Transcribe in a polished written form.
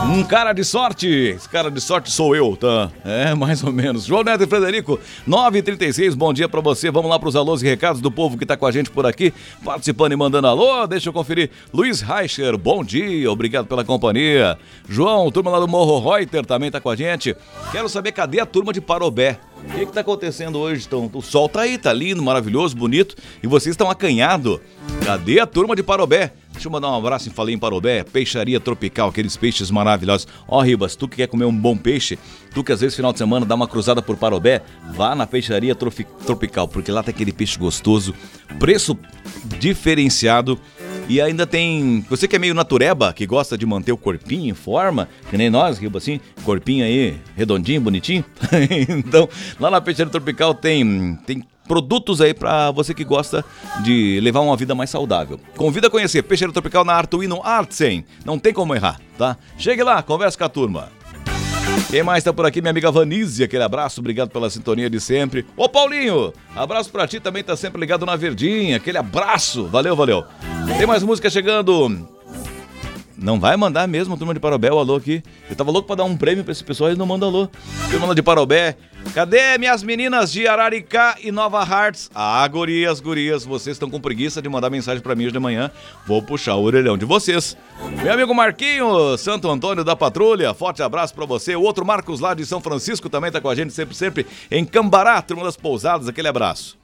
Um cara de sorte, esse cara de sorte sou eu, tá? É, mais ou menos. João Neto e Frederico, 9h36, bom dia pra você. Vamos lá pros alôs e recados do povo que tá com a gente por aqui, participando e mandando alô. Deixa eu conferir. Luiz Reicher, bom dia, obrigado pela companhia. João, turma lá do Morro Reuter também tá com a gente. Quero saber cadê a turma de Parobé? O que tá acontecendo hoje? Então, o sol tá aí, tá lindo, maravilhoso, bonito, e vocês estão acanhados. Cadê a turma de Parobé? Deixa eu mandar um abraço em Falei em Parobé, Peixaria Tropical, aqueles peixes maravilhosos. Ó, Ribas, tu que quer comer um bom peixe, tu que às vezes final de semana dá uma cruzada por Parobé, vá na Peixaria Tropical, porque lá tem aquele peixe gostoso, preço diferenciado. E ainda tem, você que é meio natureba, que gosta de manter o corpinho em forma, que nem nós, Ribas, assim, corpinho aí, redondinho, bonitinho. Então, lá na Peixaria Tropical tem produtos aí pra você que gosta de levar uma vida mais saudável. Convida a conhecer Peixeira Tropical na Artuino Artsen. Não tem como errar, tá? Chegue lá, conversa com a turma. Quem mais tá por aqui? Minha amiga Vanise, aquele abraço, obrigado pela sintonia de sempre. Ô Paulinho, abraço pra ti, também tá sempre ligado na Verdinha, aquele abraço, valeu, valeu. Tem mais música chegando. Não vai mandar mesmo a turma de Parobé o alô aqui. Eu tava louco pra dar um prêmio pra esse pessoal, eles não mandam alô. Turma de Parobé, cadê minhas meninas de Araricá e Nova Hartz? Ah, gurias, vocês estão com preguiça de mandar mensagem pra mim hoje de manhã. Vou puxar o orelhão de vocês. Meu amigo Marquinho, Santo Antônio da Patrulha, forte abraço pra você. O outro Marcos lá de São Francisco também tá com a gente sempre em Cambará, turma das pousadas, aquele abraço.